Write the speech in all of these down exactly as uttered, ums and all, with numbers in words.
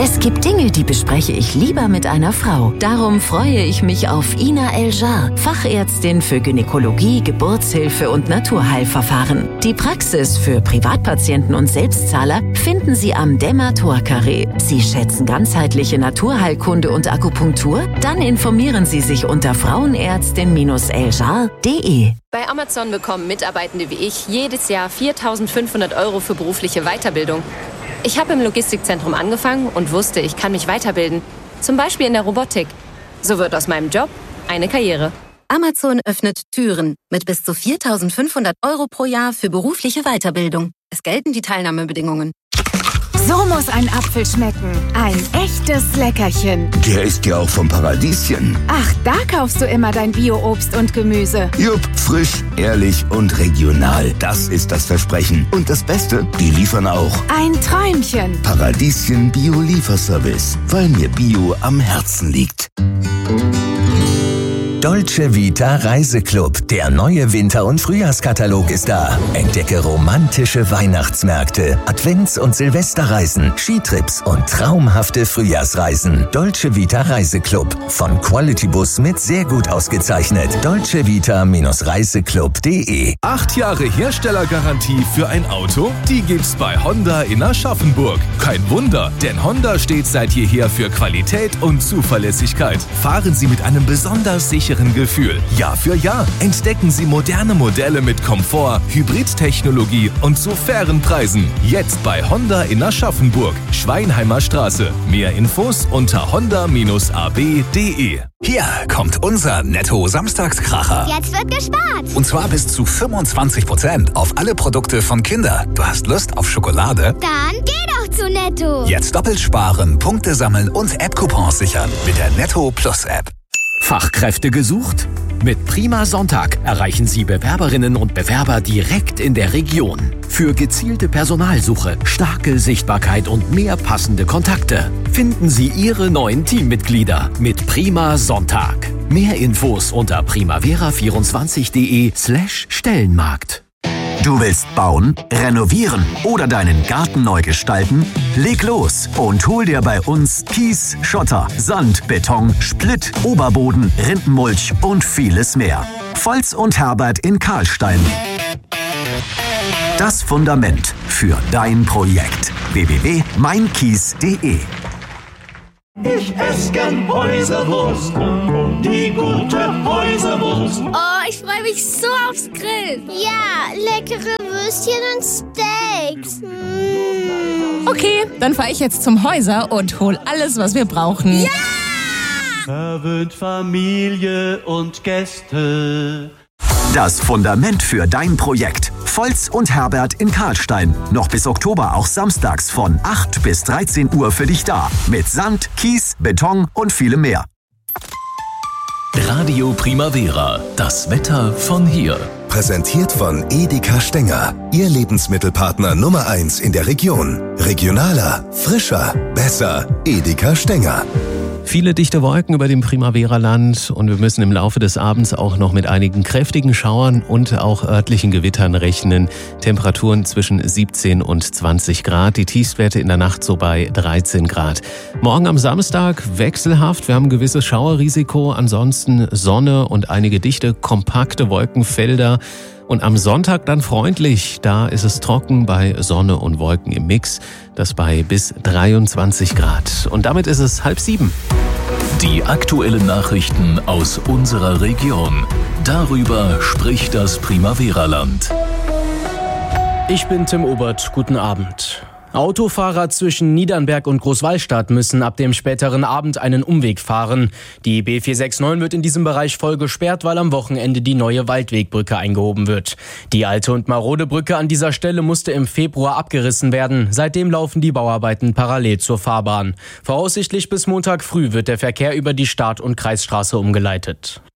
Es gibt Dinge, die bespreche ich lieber mit einer Frau. Darum freue ich mich auf Ina El-Jar, Fachärztin für Gynäkologie, Geburtshilfe und Naturheilverfahren. Die Praxis für Privatpatienten und Selbstzahler finden Sie am Dämmer-Tor-Carré. Sie schätzen ganzheitliche Naturheilkunde und Akupunktur? Dann informieren Sie sich unter frauenärztin eljar punkt de. Bei Amazon bekommen Mitarbeitende wie ich jedes Jahr viertausendfünfhundert Euro für berufliche Weiterbildung. Ich habe im Logistikzentrum angefangen und wusste, ich kann mich weiterbilden. Zum Beispiel in der Robotik. So wird aus meinem Job eine Karriere. Amazon öffnet Türen mit bis zu viertausendfünfhundert Euro pro Jahr für berufliche Weiterbildung. Es gelten die Teilnahmebedingungen. So muss ein Apfel schmecken. Ein echtes Leckerchen. Der ist ja auch vom Paradieschen. Ach, da kaufst du immer dein Bio-Obst und Gemüse. Jupp, frisch, ehrlich und regional. Das ist das Versprechen. Und das Beste, die liefern auch. Ein Träumchen. Paradieschen Bio-Lieferservice, weil mir Bio am Herzen liegt. Dolce Vita Reiseclub. Der neue Winter- und Frühjahrskatalog ist da. Entdecke romantische Weihnachtsmärkte, Advents- und Silvesterreisen, Skitrips und traumhafte Frühjahrsreisen. Dolce Vita Reiseclub. Von Quality Bus mit sehr gut ausgezeichnet. dolce vita reiseclub punkt de. Acht Jahre Herstellergarantie für ein Auto? Die gibt's bei Honda in Aschaffenburg. Kein Wunder, denn Honda steht seit jeher für Qualität und Zuverlässigkeit. Fahren Sie mit einem besonders sicheren Gefühl. Jahr für Jahr entdecken Sie moderne Modelle mit Komfort, Hybridtechnologie und zu fairen Preisen. Jetzt bei Honda in Aschaffenburg, Schweinheimer Straße. Mehr Infos unter honda a b punkt de. Hier kommt unser Netto-Samstagskracher. Jetzt wird gespart. Und zwar bis zu fünfundzwanzig Prozent auf alle Produkte von Kinder. Du hast Lust auf Schokolade? Dann geh doch zu Netto. Jetzt doppelt sparen, Punkte sammeln und App-Coupons sichern mit der Netto Plus App. Fachkräfte gesucht? Mit Prima Sonntag erreichen Sie Bewerberinnen und Bewerber direkt in der Region. Für gezielte Personalsuche, starke Sichtbarkeit und mehr passende Kontakte finden Sie Ihre neuen Teammitglieder mit Prima Sonntag. Mehr Infos unter primavera vierundzwanzig punkt de slash Stellenmarkt. Du willst bauen, renovieren oder deinen Garten neu gestalten? Leg los und hol dir bei uns Kies, Schotter, Sand, Beton, Splitt, Oberboden, Rindenmulch und vieles mehr. Volz und Herbert in Karlstein. Das Fundament für dein Projekt. w w w punkt mein kies punkt de. Ich esse gern Häuserwurst, die gute Häuserwurst. Oh, ich freue mich so aufs Grillen. Ja, leckere Würstchen und Steaks. Mm. Okay, dann fahre ich jetzt zum Häuser und hol alles, was wir brauchen. Ja! Verwöhnt Familie und Gäste. Das Fundament für dein Projekt. Volz und Herbert in Karlstein. Noch bis Oktober auch samstags von acht bis dreizehn Uhr für dich da. Mit Sand, Kies, Beton und vielem mehr. Radio Primavera. Das Wetter von hier. Präsentiert von Edeka Stenger. Ihr Lebensmittelpartner Nummer eins in der Region. Regionaler, frischer, besser. Edeka Stenger. Viele dichte Wolken über dem Primavera-Land und wir müssen im Laufe des Abends auch noch mit einigen kräftigen Schauern und auch örtlichen Gewittern rechnen. Temperaturen zwischen siebzehn und zwanzig Grad, die Tiefstwerte in der Nacht so bei dreizehn Grad. Morgen am Samstag wechselhaft, wir haben ein gewisses Schauerrisiko, ansonsten Sonne und einige dichte, kompakte Wolkenfelder. Und am Sonntag dann freundlich, da ist es trocken bei Sonne und Wolken im Mix, das bei bis dreiundzwanzig Grad. Und damit ist es halb sieben. Die aktuellen Nachrichten aus unserer Region. Darüber spricht das Primavera-Land. Ich bin Tim Obert, guten Abend. Autofahrer zwischen Niedernberg und Großwallstadt müssen ab dem späteren Abend einen Umweg fahren. Die B vier sechs neun wird in diesem Bereich voll gesperrt, weil am Wochenende die neue Waldwegbrücke eingehoben wird. Die alte und marode Brücke an dieser Stelle musste im Februar abgerissen werden. Seitdem laufen die Bauarbeiten parallel zur Fahrbahn. Voraussichtlich bis Montag früh wird der Verkehr über die Start- und Kreisstraße umgeleitet.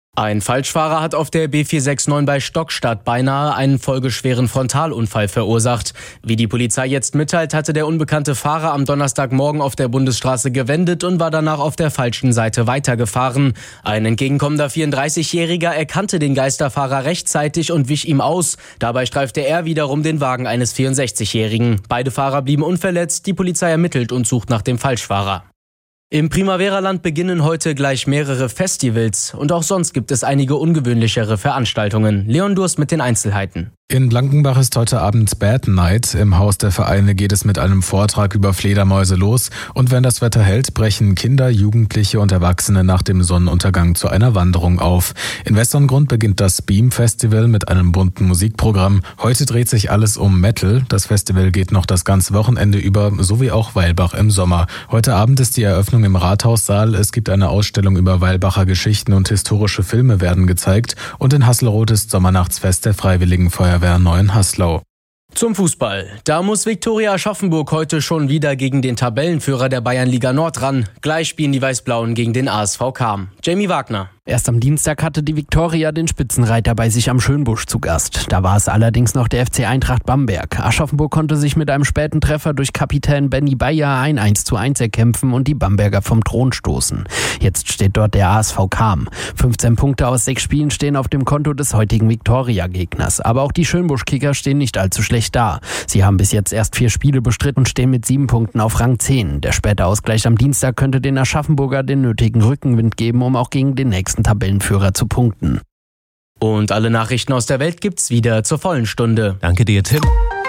Ein Falschfahrer hat auf der B vier sechs neun bei Stockstadt beinahe einen folgeschweren Frontalunfall verursacht. Wie die Polizei jetzt mitteilt, hatte der unbekannte Fahrer am Donnerstagmorgen auf der Bundesstraße gewendet und war danach auf der falschen Seite weitergefahren. Ein entgegenkommender vierunddreißigjähriger erkannte den Geisterfahrer rechtzeitig und wich ihm aus. Dabei streifte er wiederum den Wagen eines vierundsechzigjährigen. Beide Fahrer blieben unverletzt. Die Polizei ermittelt und sucht nach dem Falschfahrer. Im Primavera-Land beginnen heute gleich mehrere Festivals und auch sonst gibt es einige ungewöhnlichere Veranstaltungen. Leon Durst mit den Einzelheiten. In Blankenbach ist heute Abend Bad Night. Im Haus der Vereine geht es mit einem Vortrag über Fledermäuse los. Und wenn das Wetter hält, brechen Kinder, Jugendliche und Erwachsene nach dem Sonnenuntergang zu einer Wanderung auf. In Westerngrund beginnt das Beam Festival mit einem bunten Musikprogramm. Heute dreht sich alles um Metal. Das Festival geht noch das ganze Wochenende über, sowie auch Weilbach im Sommer. Heute Abend ist die Eröffnung im Rathaussaal. Es gibt eine Ausstellung über Weilbacher Geschichten und historische Filme werden gezeigt. Und in Hasselroth ist Sommernachtsfest der Freiwilligen Feuerwehr Neuenhaslau. Zum Fußball. Da muss Viktoria Aschaffenburg heute schon wieder gegen den Tabellenführer der Bayernliga Nord ran. Gleich spielen die Weißblauen gegen den A S V Cham. Jamie Wagner. Erst am Dienstag hatte die Viktoria den Spitzenreiter bei sich am Schönbusch zu Gast. Da war es allerdings noch der F C Eintracht Bamberg. Aschaffenburg konnte sich mit einem späten Treffer durch Kapitän Benny Bayer ein eins zu eins erkämpfen und die Bamberger vom Thron stoßen. Jetzt steht dort der A S V Cham. fünfzehn Punkte aus sechs Spielen stehen auf dem Konto des heutigen Viktoria-Gegners. Aber auch die Schönbusch-Kicker stehen nicht allzu schlecht da. Sie haben bis jetzt erst vier Spiele bestritten und stehen mit sieben Punkten auf Rang zehn. Der späte Ausgleich am Dienstag könnte den Aschaffenburger den nötigen Rückenwind geben, um auch gegen den nächsten Tabellenführer zu punkten. Und alle Nachrichten aus der Welt gibt's wieder zur vollen Stunde. Danke dir, Tim.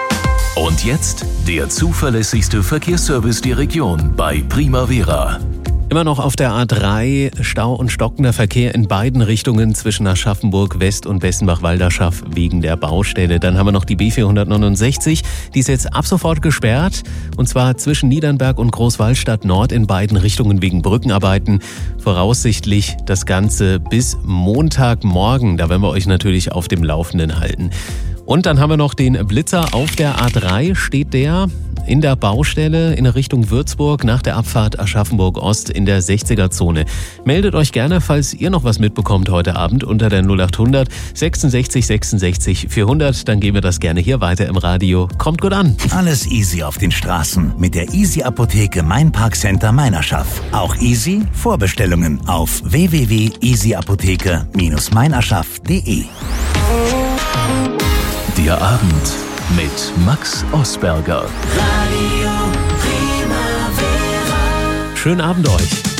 Und jetzt der zuverlässigste Verkehrsservice der Region bei Primavera. Immer noch auf der A drei Stau und stockender Verkehr in beiden Richtungen zwischen Aschaffenburg West und Bessenbach-Walderschaff wegen der Baustelle. Dann haben wir noch die B vierhundertneunundsechzig, die ist jetzt ab sofort gesperrt und zwar zwischen Niedernberg und Großwallstadt Nord in beiden Richtungen wegen Brückenarbeiten. Voraussichtlich das Ganze bis Montagmorgen, da werden wir euch natürlich auf dem Laufenden halten. Und dann haben wir noch den Blitzer auf der A drei, steht der in der Baustelle in Richtung Würzburg nach der Abfahrt Aschaffenburg Ost in der sechziger-Zone. Meldet euch gerne, falls ihr noch was mitbekommt heute Abend unter der null acht hundert sechsundsechzig sechsundsechzig vierhundert. Dann geben wir das gerne hier weiter im Radio. Kommt gut an. Alles easy auf den Straßen mit der Easy Apotheke Main Park Center Meinerschaff. Auch easy Vorbestellungen auf w w w punkt easy apotheke Bindestrich meinerschaff punkt de. Der Abend mit Max Osberger. Radio Primavera. Schönen Abend euch.